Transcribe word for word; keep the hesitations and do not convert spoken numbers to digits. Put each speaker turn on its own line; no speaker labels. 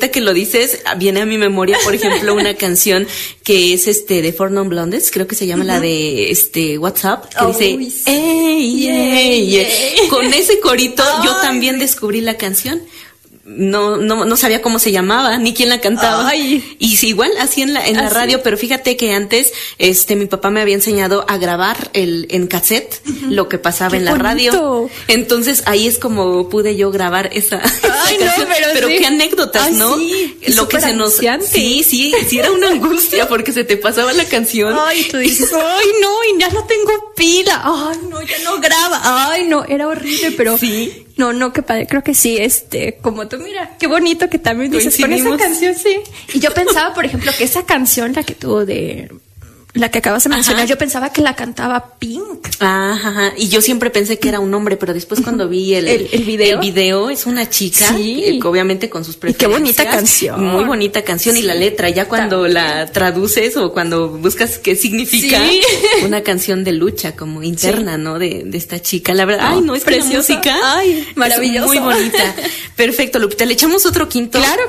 ahorita que lo dices, viene a mi memoria, por ejemplo, una canción que es este de Four Non Blondes, creo que se llama uh-huh. la de este WhatsApp, que oh, dice, sí. ey, ey, ey. Con ese corito oh, yo también descubrí la canción. No, no, no sabía cómo se llamaba, ni quién la cantaba. Ay. Y sí, igual así en la, en la radio, pero fíjate que antes, este, mi papá me había enseñado a grabar el, en cassette, uh-huh. lo que pasaba qué en la bonito. Radio. Entonces ahí es como pude yo grabar esa,
Ay,
esa canción.
No, pero,
pero
sí.
qué anécdotas,
Ay,
¿no?
Sí.
Lo que se nos, sí, sí, sí era una angustia porque se te pasaba la canción.
Ay, tú dices, ay, no, y ya no tengo pila. Ay, no, ya no graba. Ay, no, era horrible, pero.
Sí.
No, no, qué padre, creo que sí, este, como tú, mira, qué bonito que también dices con esa canción, sí. Y yo pensaba, por ejemplo, que esa canción, la que tuvo de, la que acabas de mencionar, ajá. yo pensaba que la cantaba Pink.
Ajá, ajá, y yo siempre pensé que era un hombre, pero después cuando vi el,
el, el video,
el video es una chica,
sí.
que, obviamente con sus preferencias.
Y qué bonita canción.
Muy bonita canción, sí. Y la letra, ya cuando también. La traduces o cuando buscas qué significa, sí. una canción de lucha como interna, sí. ¿no? De, de esta chica, la verdad, no, ay, no, es preciosa. Que la música
ay, maravillosa.
Muy bonita. Perfecto, Lupita, ¿le echamos otro quinto?
Claro